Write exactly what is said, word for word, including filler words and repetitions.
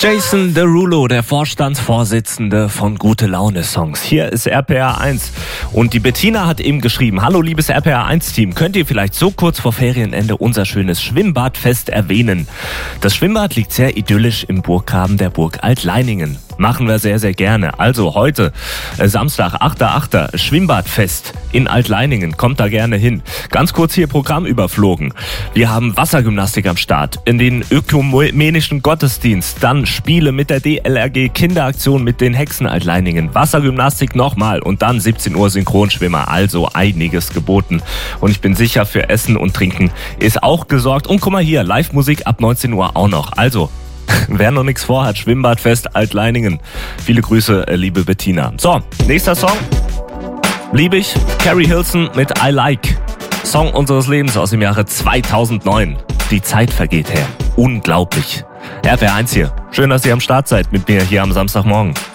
Jason Derulo, der Vorstandsvorsitzende von Gute Laune Songs. Hier ist R P R eins und die Bettina hat eben geschrieben: Hallo liebes R P R eins Team, könnt ihr vielleicht so kurz vor Ferienende unser schönes Schwimmbadfest erwähnen? Das Schwimmbad liegt sehr idyllisch im Burggraben der Burg Altleiningen. Machen wir sehr, sehr gerne. Also heute, äh, Samstag, achter achter Schwimmbadfest in Altleiningen. Kommt da gerne hin. Ganz kurz hier Programm überflogen. Wir haben Wassergymnastik am Start, in den ökumenischen Gottesdienst, dann Spiele mit der D L R G, Kinderaktion mit den Hexen Altleiningen, Wassergymnastik nochmal und dann siebzehn Uhr Synchronschwimmer. Also einiges geboten. Und ich bin sicher, für Essen und Trinken ist auch gesorgt. Und guck mal hier, Live-Musik ab neunzehn Uhr auch noch. Also, wer noch nichts vorhat, Schwimmbadfest Altleiningen. Viele Grüße, liebe Bettina. So, nächster Song. Lieb ich, Carrie Hilson mit I Like. Song unseres Lebens aus dem Jahre zweitausendneun. Die Zeit vergeht her. Unglaublich. R P R eins hier. Schön, dass ihr am Start seid mit mir hier am Samstagmorgen.